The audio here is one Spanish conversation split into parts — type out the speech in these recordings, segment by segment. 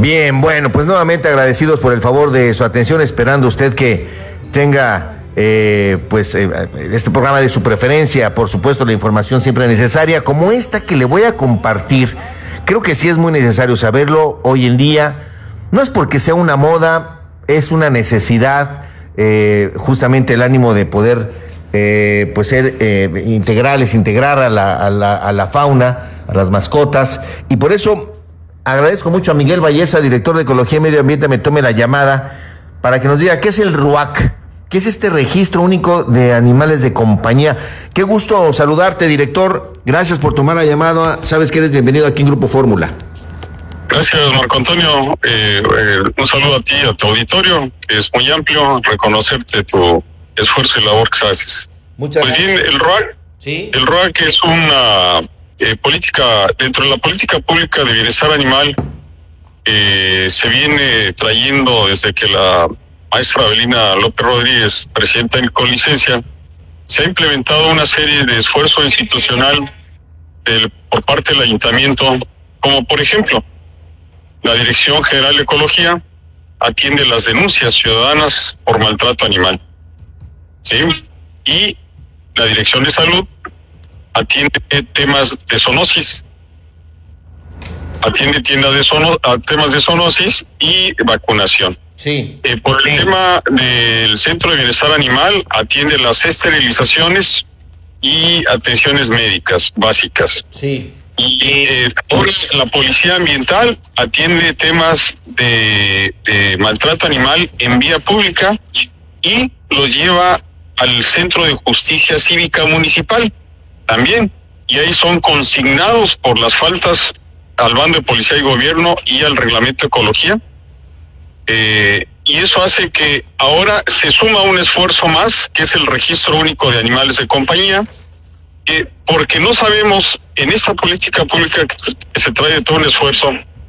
Bien, bueno, pues nuevamente agradecidos por el favor de su atención, esperando usted que tenga este programa de su preferencia, por supuesto la información siempre necesaria, como esta que le voy a compartir. Creo que sí es muy necesario saberlo hoy en día, no es porque sea una moda, es una necesidad, justamente el ánimo de poder ser integrales, integrar a la fauna, a las mascotas, y por eso agradezco mucho a Miguel Valleza, director de Ecología y Medio Ambiente, me tome la llamada para que nos diga qué es el RUAC, qué es este registro único de animales de compañía. Qué gusto saludarte, director. Gracias por tomar la llamada. Sabes que eres bienvenido aquí en Grupo Fórmula. Gracias, Marco Antonio. Un saludo a ti y a tu auditorio, que es muy amplio. Reconocerte tu esfuerzo y labor que haces. Muchas gracias. Pues bien, el RUAC, ¿sí? El RUAC es una política, dentro de la política pública de bienestar animal, se viene trayendo desde que la maestra Avelina López Rodríguez, presidenta con licencia, se ha implementado una serie de esfuerzo institucional por parte del ayuntamiento, como por ejemplo, la Dirección General de Ecología atiende las denuncias ciudadanas por maltrato animal, ¿sí? Y la Dirección de Salud atiende temas de zoonosis, atiende temas de zoonosis y vacunación. Sí. Por el tema del Centro de Bienestar Animal, atiende las esterilizaciones y atenciones médicas básicas. Sí. Y por la Policía Ambiental atiende temas de maltrato animal en vía pública y los lleva al Centro de Justicia Cívica Municipal también, y ahí son consignados por las faltas al bando de policía y gobierno y al reglamento de ecología, y eso hace que ahora se suma un esfuerzo más, que es el registro único de animales de compañía, porque no sabemos en esta política pública que se trae de todo un esfuerzo,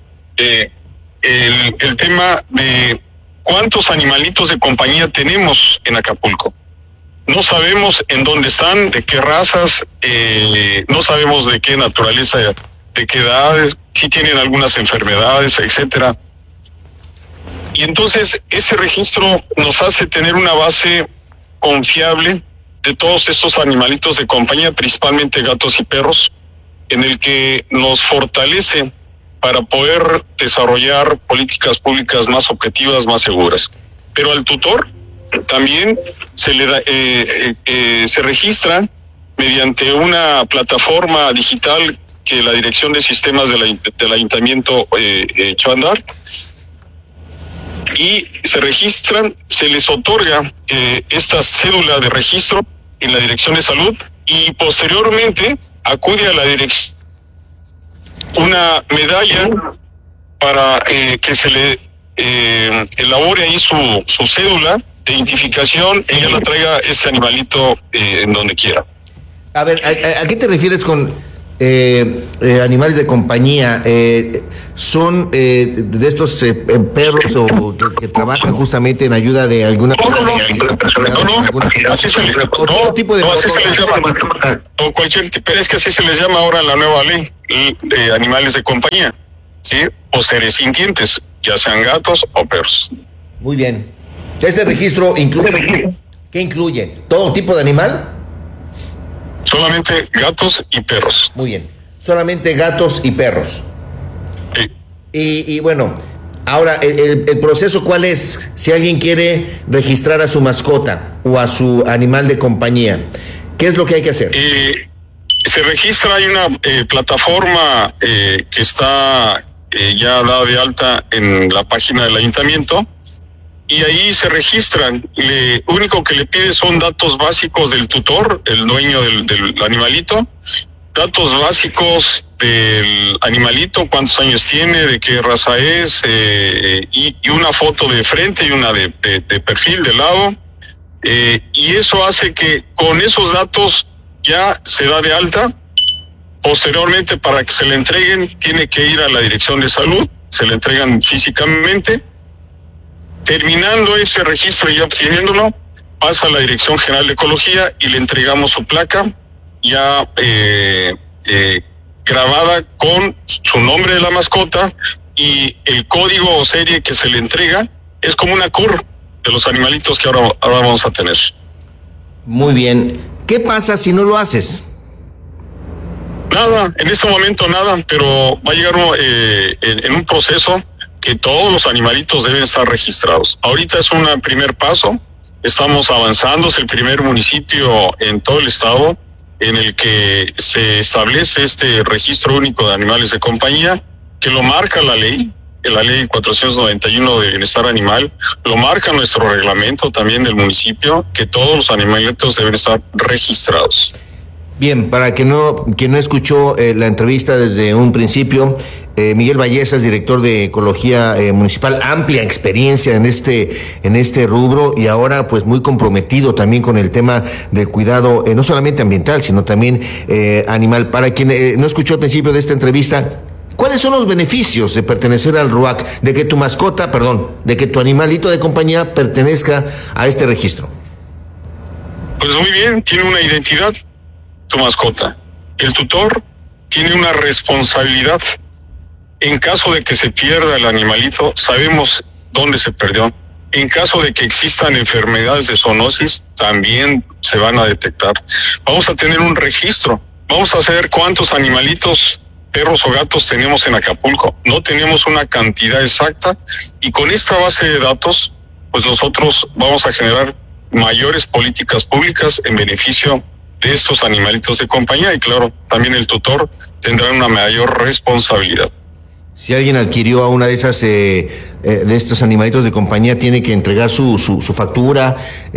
el tema de cuántos animalitos de compañía tenemos en Acapulco. No sabemos en dónde están, de qué razas, no sabemos de qué naturaleza, de qué edades, si tienen algunas enfermedades, etcétera. Y entonces ese registro nos hace tener una base confiable de todos estos animalitos de compañía, principalmente gatos y perros, en el que nos fortalece para poder desarrollar políticas públicas más objetivas, más seguras. Pero al tutor también se le da, se registra mediante una plataforma digital que la Dirección de Sistemas del Ayuntamiento echó a andar, y se registran, se les otorga esta cédula de registro en la Dirección de Salud, y posteriormente acude a la dirección una medalla para que se le elabore ahí su cédula de identificación, ella la traiga este animalito en donde quiera. A ver, ¿a qué te refieres con animales de compañía? ¿Son de estos perros o que trabajan justamente en ayuda de alguna así se les llama, o cualquier tipo, es que así se les llama ahora en la nueva ley, animales de compañía, ¿sí? O seres sintientes, ya sean gatos o perros. Muy bien. ¿Ese registro incluye qué incluye? ¿Todo tipo de animal? Solamente gatos y perros. Muy bien. Solamente gatos y perros. Sí. Y bueno, ahora, el proceso, ¿cuál es? Si alguien quiere registrar a su mascota o a su animal de compañía, ¿qué es lo que hay que hacer? Se registra, hay una plataforma que está ya dada de alta en la página del ayuntamiento, y ahí se registran. Lo único que le pide son datos básicos del tutor, el dueño del animalito, datos básicos del animalito, cuántos años tiene, de qué raza es, y una foto de frente y una de perfil de lado, y eso hace que con esos datos ya se da de alta. Posteriormente, para que se le entreguen, tiene que ir a la Dirección de Salud, se le entregan físicamente. Terminando ese registro y obteniéndolo, pasa a la Dirección General de Ecología y le entregamos su placa ya grabada con su nombre de la mascota, y el código o serie que se le entrega es como una CUR de los animalitos que ahora vamos a tener. Muy bien. ¿Qué pasa si no lo haces? Nada, en este momento nada, pero va a llegar en un proceso que todos los animalitos deben estar registrados. Ahorita es un primer paso, estamos avanzando, es el primer municipio en todo el estado en el que se establece este registro único de animales de compañía, que lo marca la ley 491 de bienestar animal, lo marca nuestro reglamento también del municipio, que todos los animalitos deben estar registrados. Bien, para quien no escuchó la entrevista desde un principio, Miguel Valleza, director de Ecología Municipal, amplia experiencia en este rubro y ahora pues muy comprometido también con el tema del cuidado, no solamente ambiental, sino también animal. Para quien no escuchó al principio de esta entrevista, ¿cuáles son los beneficios de pertenecer al RUAC, de que tu animalito de compañía pertenezca a este registro? Pues muy bien, tiene una identidad tu mascota. El tutor tiene una responsabilidad. En caso de que se pierda el animalito, sabemos dónde se perdió. En caso de que existan enfermedades de zoonosis, también se van a detectar. Vamos a tener un registro. Vamos a saber cuántos animalitos, perros o gatos tenemos en Acapulco. No tenemos una cantidad exacta y con esta base de datos, pues nosotros vamos a generar mayores políticas públicas en beneficio de estos animalitos de compañía y claro, también el tutor tendrá una mayor responsabilidad. Si alguien adquirió a una de estos animalitos de compañía, ¿tiene que entregar su factura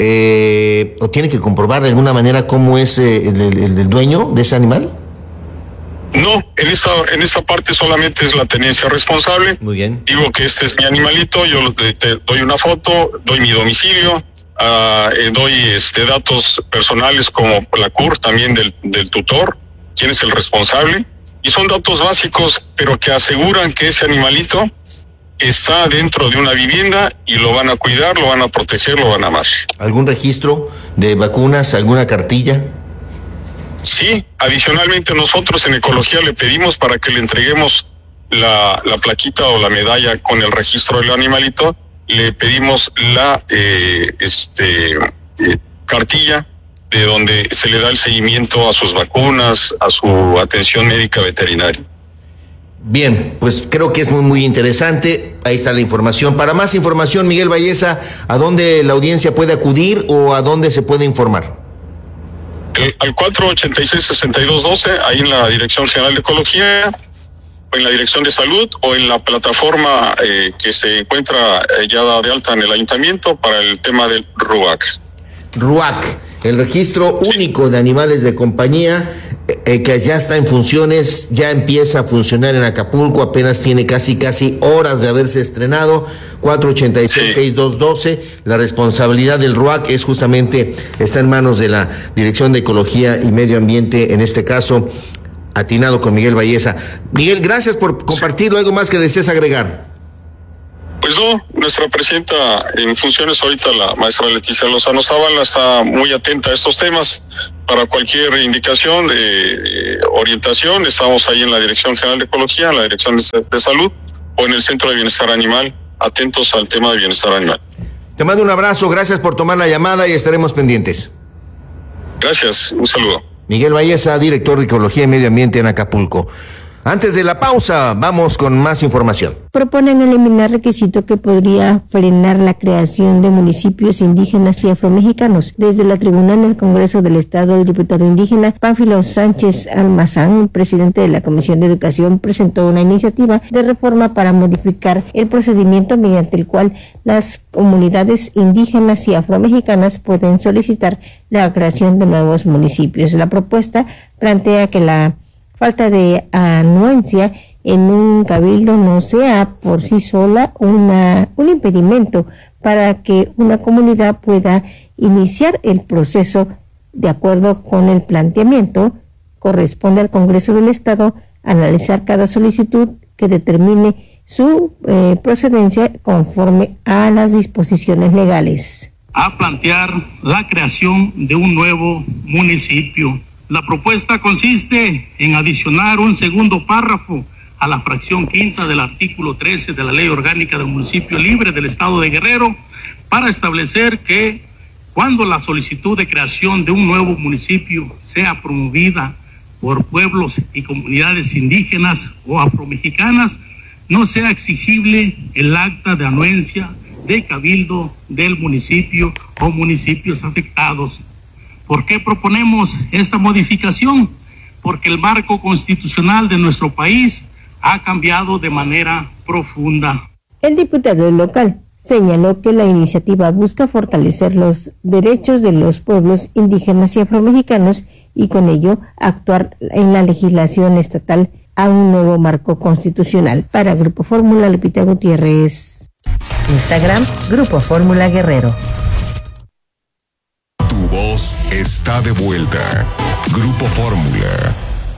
o tiene que comprobar de alguna manera cómo es el dueño de ese animal? No, en esta parte solamente es la tenencia responsable. Muy bien. Digo que este es mi animalito, yo te doy una foto, doy mi domicilio, doy datos personales como la CUR también del tutor, quién es el responsable, y son datos básicos, pero que aseguran que ese animalito está dentro de una vivienda y lo van a cuidar, lo van a proteger, lo van a amar. ¿Algún registro de vacunas, alguna cartilla? Sí, adicionalmente nosotros en Ecología le pedimos para que le entreguemos la plaquita o la medalla con el registro del animalito, le pedimos la cartilla de donde se le da el seguimiento a sus vacunas, a su atención médica veterinaria. Bien, pues creo que es muy interesante. Ahí está la información. Para más información, Miguel Valleza, ¿a dónde la audiencia puede acudir o a dónde se puede informar? Al 486-6212, ahí en la Dirección General de Ecología, o en la Dirección de Salud, o en la plataforma que se encuentra ya de alta en el ayuntamiento para el tema del RUAC. RUAC, el registro único de animales de compañía, que ya está en funciones, ya empieza a funcionar en Acapulco, apenas tiene casi horas de haberse estrenado. 486-6212, la responsabilidad del RUAC es justamente, está en manos de la Dirección de Ecología y Medio Ambiente, en este caso, atinado con Miguel Valleza. Miguel, gracias por compartirlo. ¿Algo más que desees agregar? Pues no, nuestra presidenta en funciones ahorita, la maestra Leticia Lozano Zavala, está muy atenta a estos temas. Para cualquier indicación de orientación, estamos ahí en la Dirección General de Ecología, en la Dirección de Salud o en el Centro de Bienestar Animal, atentos al tema de bienestar animal. Te mando un abrazo, gracias por tomar la llamada y estaremos pendientes. Gracias, un saludo. Miguel Valleza, director de Ecología y Medio Ambiente en Acapulco. Antes de la pausa, vamos con más información. Proponen eliminar requisito que podría frenar la creación de municipios indígenas y afromexicanos. Desde la tribuna en el Congreso del Estado, el diputado indígena Pánfilo Sánchez Almazán, presidente de la Comisión de Educación, presentó una iniciativa de reforma para modificar el procedimiento mediante el cual las comunidades indígenas y afromexicanas pueden solicitar la creación de nuevos municipios. La propuesta plantea que la falta de anuencia en un cabildo no sea por sí sola un impedimento para que una comunidad pueda iniciar el proceso. De acuerdo con el planteamiento, corresponde al Congreso del Estado analizar cada solicitud que determine su procedencia conforme a las disposiciones legales. A plantear la creación de un nuevo municipio. La propuesta consiste en adicionar un segundo párrafo a la fracción quinta del artículo 13 de la Ley Orgánica del Municipio Libre del Estado de Guerrero para establecer que cuando la solicitud de creación de un nuevo municipio sea promovida por pueblos y comunidades indígenas o afromexicanas, no sea exigible el acta de anuencia de cabildo del municipio o municipios afectados. ¿Por qué proponemos esta modificación? Porque el marco constitucional de nuestro país ha cambiado de manera profunda. El diputado local señaló que la iniciativa busca fortalecer los derechos de los pueblos indígenas y afromexicanos y con ello actuar en la legislación estatal a un nuevo marco constitucional. Para Grupo Fórmula, Lupita Gutiérrez. Instagram, Grupo Fórmula Guerrero. Tu voz está de vuelta. Grupo Fórmula.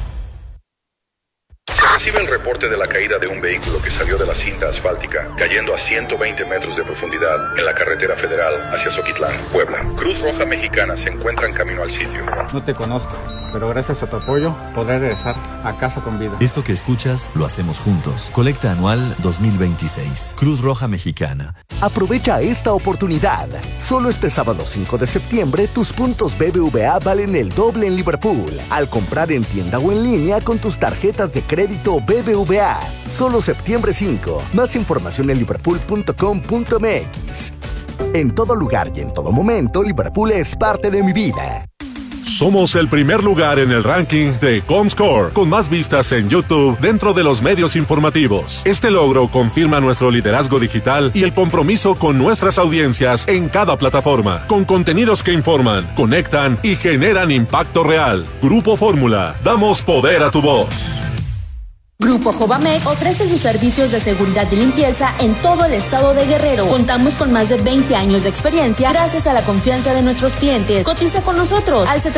Recibe el reporte de la caída de un vehículo que salió de la cinta asfáltica, cayendo a 120 metros de profundidad en la carretera federal hacia Zoquitlán, Puebla. Cruz Roja Mexicana se encuentra en camino al sitio. No te conozco, pero gracias a tu apoyo podré regresar a casa con vida. Esto que escuchas lo hacemos juntos. Colecta anual 2026. Cruz Roja Mexicana. Aprovecha esta oportunidad. Solo este sábado 5 de septiembre, tus puntos BBVA valen el doble en Liverpool al comprar en tienda o en línea con tus tarjetas de crédito BBVA. Solo septiembre 5. Más información en liverpool.com.mx. En todo lugar y en todo momento, Liverpool es parte de mi vida. Somos el primer lugar en el ranking de Comscore, con más vistas en YouTube dentro de los medios informativos. Este logro confirma nuestro liderazgo digital y el compromiso con nuestras audiencias en cada plataforma, con contenidos que informan, conectan y generan impacto real. Grupo Fórmula, damos poder a tu voz. Grupo Jovamex ofrece sus servicios de seguridad y limpieza en todo el estado de Guerrero. Contamos con más de 20 años de experiencia gracias a la confianza de nuestros clientes. Cotiza con nosotros al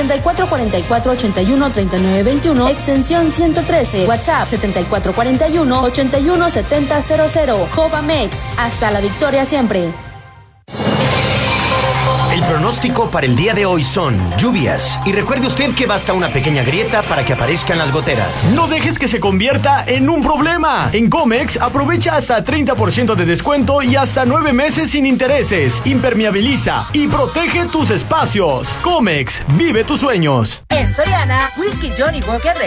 7444-813921, extensión 113, WhatsApp 7441-817000. Jovamex, hasta la victoria siempre. El pronóstico para el día de hoy son lluvias. Y recuerde usted que basta una pequeña grieta para que aparezcan las goteras. No dejes que se convierta en un problema. En Comex aprovecha hasta 30% de descuento y hasta 9 meses sin intereses. Impermeabiliza y protege tus espacios. Comex, vive tus sueños. En Soriana, Whisky Johnny Walker